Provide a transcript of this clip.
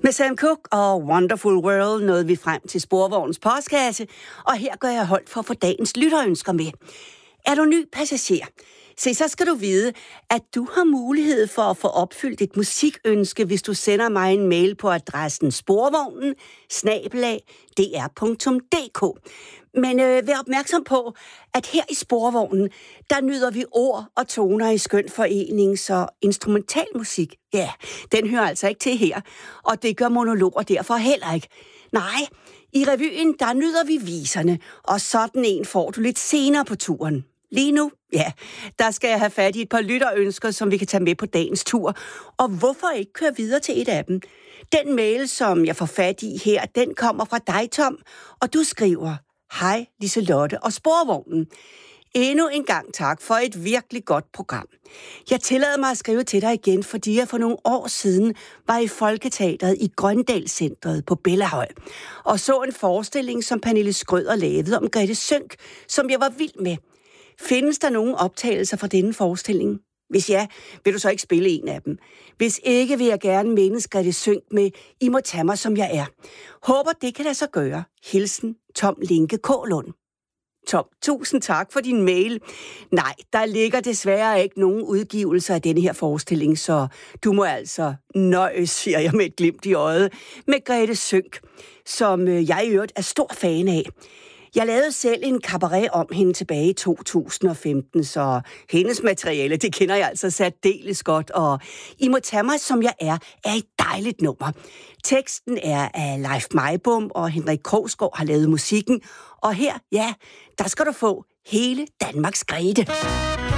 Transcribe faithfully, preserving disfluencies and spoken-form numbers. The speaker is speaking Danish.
Med Sam Cooke og Wonderful World nåede vi frem til Sporvognens postkasse, og her gør jeg holdt for at få dagens lytterønsker med. Er du ny passager? Se, så skal du vide, at du har mulighed for at få opfyldt et musikønske, hvis du sender mig en mail på adressen sporvognen snabel-a d r punktum d k. Men øh, vær opmærksom på, at her i Sporvognen, der nyder vi ord og toner i skøn forening, så instrumentalmusik, ja, den hører altså ikke til her. Og det gør monologer derfor heller ikke. Nej, i revyen, der nyder vi viserne, og sådan en får du lidt senere på turen. Lige nu, ja, der skal jeg have fat i et par lytterønsker, som vi kan tage med på dagens tur. Og hvorfor ikke køre videre til et af dem? Den mail, som jeg får fat i her, den kommer fra dig, Tom, og du skriver: Hej, Liselotte og Sporvognen. Endnu en gang tak for et virkelig godt program. Jeg tillader mig at skrive til dig igen, fordi jeg for nogle år siden var i Folketeatret i Grøndalscentret på Bellahøj og så en forestilling, som Pernille Skrøder lavede om Grethe Sønck, som jeg var vild med. Findes der nogen optagelser fra denne forestilling? Hvis ja, vil du så ikke spille en af dem? Hvis ikke, vil jeg gerne mindes Grethe Sønck med I må tage mig, som jeg er. Håber, det kan lade sig gøre. Hilsen, Tom Linke Kålund. Tom, tusind tak for din mail. Nej, der ligger desværre ikke nogen udgivelser af denne her forestilling, så du må altså nøjes, siger jeg med et glimt i øjet, med Grethe Sønck, som jeg i øvrigt er stor fan af. Jeg lavede selv en cabaret om hende tilbage i to tusind og femten, så hendes materiale, det kender jeg altså særdeles godt, og I må tage mig, som jeg er, er et dejligt nummer. Teksten er af Leif Meibom, og Henrik Krogsgaard har lavet musikken, og her, ja, der skal du få hele Danmarks Grethe.